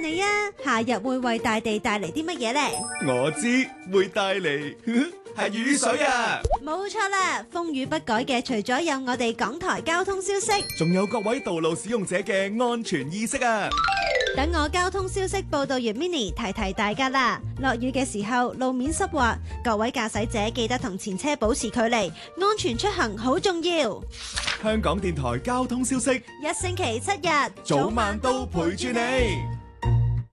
你啊，夏日會為大地帶嚟啲乜嘢呢？ 我知會帶嚟係雨水啊！ 冇錯啦，風雨不改嘅除咗有我哋港台交通消息， 仲有各位道路使用者嘅安全意識啊！ 等我交通消息報道完 Mini 提提大家啦。落雨嘅時候路面濕滑，各位駕駛者記得同前車保持距離，安全出行好重要。 香港電台交通消息， 一星期7日， 早晚都陪住你。